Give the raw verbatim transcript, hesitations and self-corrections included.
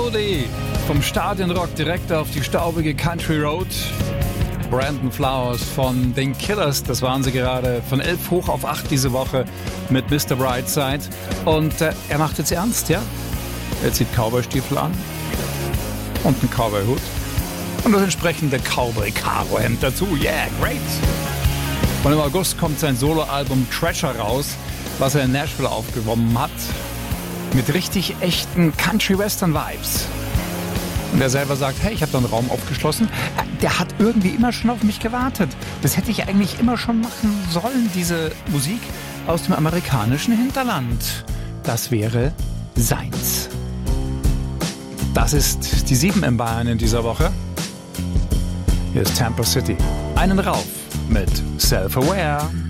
Oldie. Vom Stadionrock direkt auf die staubige Country Road. Brandon Flowers von den Killers, das waren sie gerade, von elf hoch auf acht diese Woche mit Mister Brightside. Und äh, er macht jetzt ernst, ja? Er zieht Cowboy-Stiefel an und einen Cowboy-Hut und das entsprechende Cowboy-Karo-Hemd dazu. Yeah, great! Und im August kommt sein Soloalbum Treasure raus, was er in Nashville aufgenommen hat, mit richtig echten Country-Western-Vibes. Und er selber sagt, hey, ich habe da einen Raum aufgeschlossen. Der hat irgendwie immer schon auf mich gewartet. Das hätte ich eigentlich immer schon machen sollen, diese Musik aus dem amerikanischen Hinterland. Das wäre seins. Das ist die sieben in Bayern in dieser Woche. Hier ist Tampa City. Einen rauf mit Self-Aware.